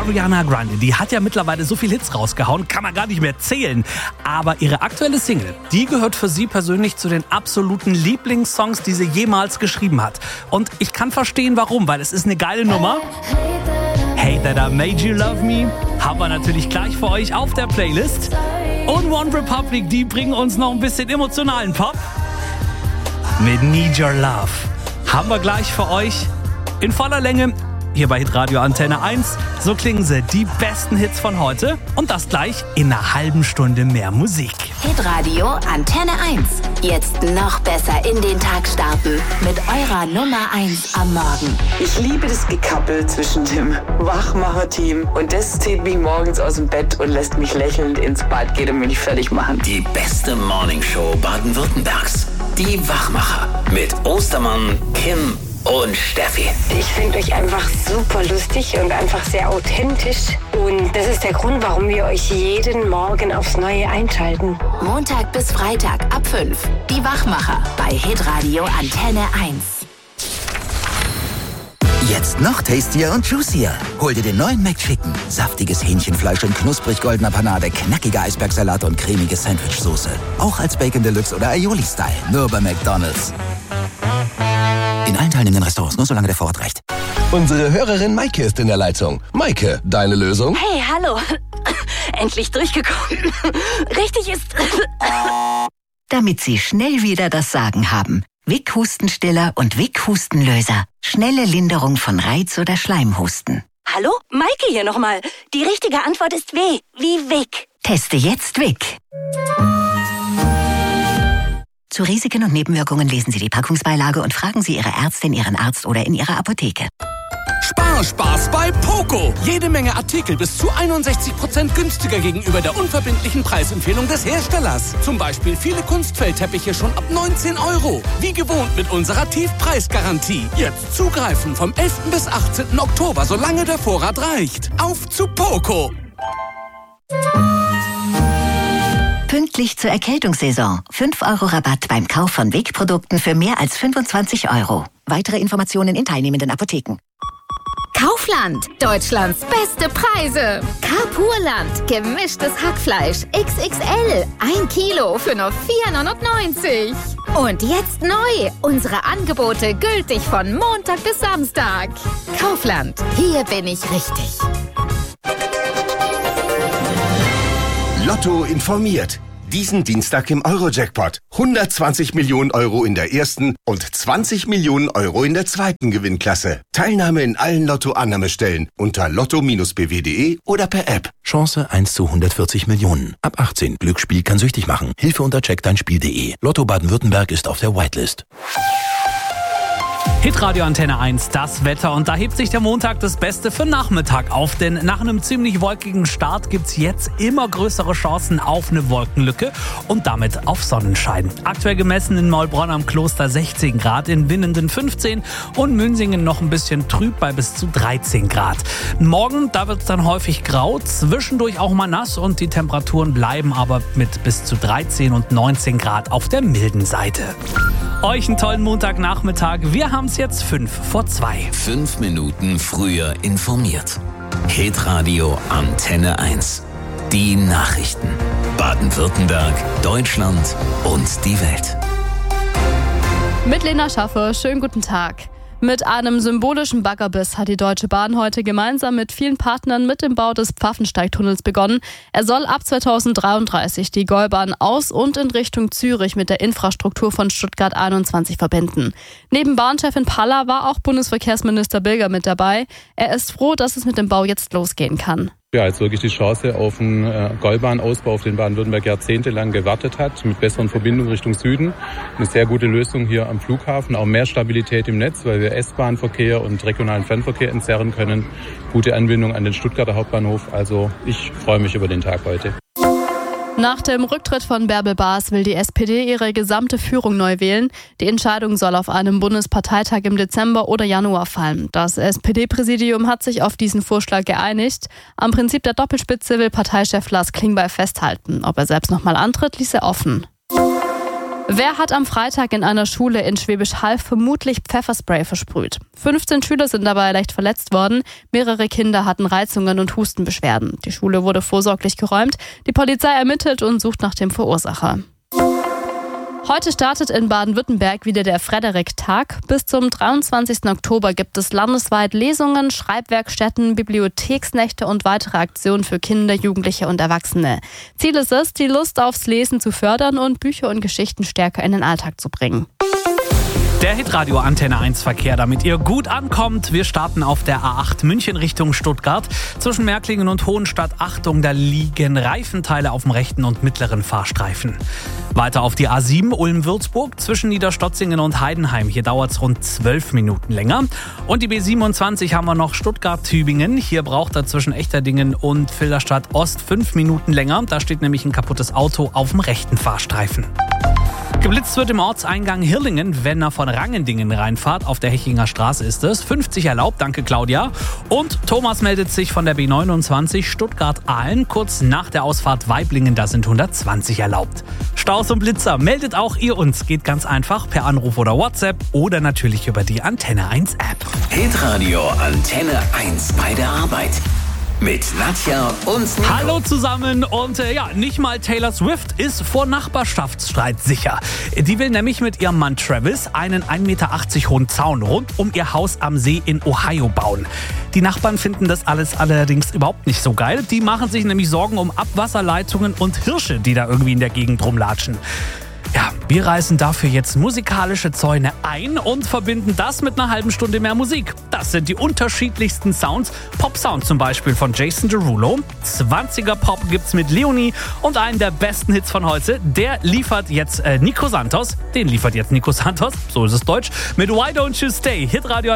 Ariana Grande, die hat ja mittlerweile so viele Hits rausgehauen, kann man gar nicht mehr zählen. Aber ihre aktuelle Single, die gehört für sie persönlich zu den absoluten Lieblingssongs, die sie jemals geschrieben hat. Und ich kann verstehen, warum, weil es ist eine geile Nummer. Hey That I Made You Love Me haben wir natürlich gleich für euch auf der Playlist. Und One Republic, die bringen uns noch ein bisschen emotionalen Pop. Mit Need Your Love haben wir gleich für euch in voller Länge hier bei Hitradio Antenne 1. So klingen sie, die besten Hits von heute. Und das gleich in einer halben Stunde mehr Musik. Hitradio Antenne 1. Jetzt noch besser in den Tag starten mit eurer Nummer 1 am Morgen. Ich liebe das Gekappel zwischen dem Wachmacher-Team und das zieht mich morgens aus dem Bett und lässt mich lächelnd ins Bad gehen und mich fertig machen. Die beste Morningshow Baden-Württembergs. Die Wachmacher mit Ostermann, Kim und Steffi. Ich finde euch einfach super lustig und einfach sehr authentisch. Und das ist der Grund, warum wir euch jeden Morgen aufs Neue einschalten. Montag bis Freitag ab 5. Die Wachmacher bei Hitradio Antenne 1. Jetzt noch tastier und juicier. Hol dir den neuen McChicken. Saftiges Hähnchenfleisch in knusprig goldener Panade, knackiger Eisbergsalat und cremige Sandwichsoße. Auch als Bacon Deluxe oder Aioli-Style. Nur bei McDonald's. In allen teilnehmenden Restaurants, nur solange der Vorrat reicht. Unsere Hörerin Maike ist in der Leitung. Maike, deine Lösung? Hey, hallo. Endlich durchgekommen. Richtig ist... Damit Sie schnell wieder das Sagen haben. Vic Hustenstiller und Vic Hustenlöser. Schnelle Linderung von Reiz- oder Schleimhusten. Hallo? Maike hier nochmal. Die richtige Antwort ist W. Wie Vic. Teste jetzt Vic. Zu Risiken und Nebenwirkungen lesen Sie die Packungsbeilage und fragen Sie Ihre Ärztin, Ihren Arzt oder in Ihrer Apotheke. Spaß bei Poco. Jede Menge Artikel bis zu 61% günstiger gegenüber der unverbindlichen Preisempfehlung des Herstellers. Zum Beispiel viele Kunstfeldteppiche schon ab 19 €. Wie gewohnt mit unserer Tiefpreisgarantie. Jetzt zugreifen vom 11. bis 18. Oktober, solange der Vorrat reicht. Auf zu Poco. Pünktlich zur Erkältungssaison. 5 € Rabatt beim Kauf von Vic-Produkten für mehr als 25 €. Weitere Informationen in teilnehmenden Apotheken. Kaufland, Deutschlands beste Preise. Carpurland, gemischtes Hackfleisch, XXL, 1 Kilo für nur 4,99 €. Und jetzt neu, unsere Angebote gültig von Montag bis Samstag. Kaufland, hier bin ich richtig. Lotto informiert. Diesen Dienstag im Euro-Jackpot. 120 Millionen € in der ersten und 20 Millionen € in der zweiten Gewinnklasse. Teilnahme in allen Lotto-Annahmestellen unter lotto-bw.de oder per App. Chance 1 zu 140 Millionen. Ab 18. Glücksspiel kann süchtig machen. Hilfe unter checkdeinspiel.de. Lotto Baden-Württemberg ist auf der Whitelist. Hitradio Antenne 1, das Wetter. Und da hebt sich der Montag das Beste für Nachmittag auf. Denn nach einem ziemlich wolkigen Start gibt's jetzt immer größere Chancen auf eine Wolkenlücke und damit auf Sonnenschein. Aktuell gemessen in Maulbronn am Kloster 16 Grad, in Winnenden 15 und Münsingen noch ein bisschen trüb bei bis zu 13 Grad. Morgen, da wird's dann häufig grau, zwischendurch auch mal nass und die Temperaturen bleiben aber mit bis zu 13 und 19 Grad auf der milden Seite. Euch einen tollen Montagnachmittag. Wir haben's jetzt 5:02. 5 Minuten früher informiert. Hitradio Antenne 1. Die Nachrichten. Baden-Württemberg, Deutschland und die Welt. Mit Lena Schaffer, schönen guten Tag. Mit einem symbolischen Baggerbiss hat die Deutsche Bahn heute gemeinsam mit vielen Partnern mit dem Bau des Pfaffensteigtunnels begonnen. Er soll ab 2033 die Gäubahn aus und in Richtung Zürich mit der Infrastruktur von Stuttgart 21 verbinden. Neben Bahnchefin Paller war auch Bundesverkehrsminister Bilger mit dabei. Er ist froh, dass es mit dem Bau jetzt losgehen kann. Ja, jetzt wirklich die Chance auf einen Gäubahnausbau, auf den Baden-Württemberg jahrzehntelang gewartet hat, mit besseren Verbindungen Richtung Süden. Eine sehr gute Lösung hier am Flughafen, auch mehr Stabilität im Netz, weil wir S-Bahn-Verkehr und regionalen Fernverkehr entzerren können. Gute Anbindung an den Stuttgarter Hauptbahnhof, also ich freue mich über den Tag heute. Nach dem Rücktritt von Bärbel Baas will die SPD ihre gesamte Führung neu wählen. Die Entscheidung soll auf einem Bundesparteitag im Dezember oder Januar fallen. Das SPD-Präsidium hat sich auf diesen Vorschlag geeinigt. Am Prinzip der Doppelspitze will Parteichef Lars Klingbeil festhalten. Ob er selbst nochmal antritt, ließ er offen. Wer hat am Freitag in einer Schule in Schwäbisch Hall vermutlich Pfefferspray versprüht? 15 Schüler sind dabei leicht verletzt worden. Mehrere Kinder hatten Reizungen und Hustenbeschwerden. Die Schule wurde vorsorglich geräumt. Die Polizei ermittelt und sucht nach dem Verursacher. Heute startet in Baden-Württemberg wieder der Frederik-Tag. Bis zum 23. Oktober gibt es landesweit Lesungen, Schreibwerkstätten, Bibliotheksnächte und weitere Aktionen für Kinder, Jugendliche und Erwachsene. Ziel ist es, die Lust aufs Lesen zu fördern und Bücher und Geschichten stärker in den Alltag zu bringen. Der Hitradio Antenne 1 Verkehr, damit ihr gut ankommt. Wir starten auf der A8 München Richtung Stuttgart. Zwischen Märklingen und Hohenstadt, Achtung, da liegen Reifenteile auf dem rechten und mittleren Fahrstreifen. Weiter auf die A7 Ulm-Würzburg zwischen Niederstotzingen und Heidenheim. Hier dauert es rund 12 Minuten länger. Und die B27 haben wir noch Stuttgart-Tübingen. Hier braucht er zwischen Echterdingen und Filderstadt Ost 5 Minuten länger. Da steht nämlich ein kaputtes Auto auf dem rechten Fahrstreifen. Geblitzt wird im Ortseingang Hirlingen, wenn er von Rangendingen reinfahrt. Auf der Hechinger Straße ist es. 50 erlaubt, danke Claudia. Und Thomas meldet sich von der B29 Stuttgart-Aalen. Kurz nach der Ausfahrt Waiblingen, da sind 120 erlaubt. Staus und Blitzer, meldet auch ihr uns. Geht ganz einfach per Anruf oder WhatsApp oder natürlich über die Antenne 1 App. Hitradio Antenne 1 bei der Arbeit. Mit Nadja und Nico. Hallo zusammen und nicht mal Taylor Swift ist vor Nachbarschaftsstreit sicher. Die will nämlich mit ihrem Mann Travis einen 1,80 Meter hohen Zaun rund um ihr Haus am See in Ohio bauen. Die Nachbarn finden das alles allerdings überhaupt nicht so geil. Die machen sich nämlich Sorgen um Abwasserleitungen und Hirsche, die da irgendwie in der Gegend rumlatschen. Ja, wir reißen dafür jetzt musikalische Zäune ein und verbinden das mit einer halben Stunde mehr Musik. Das sind die unterschiedlichsten Sounds. Pop-Sound zum Beispiel von Jason Derulo. 20er Pop gibt's mit Leonie und einen der besten Hits von heute. Der liefert jetzt Nico Santos. Den liefert jetzt Nico Santos, so ist es deutsch, mit Why Don't You Stay. Hitradio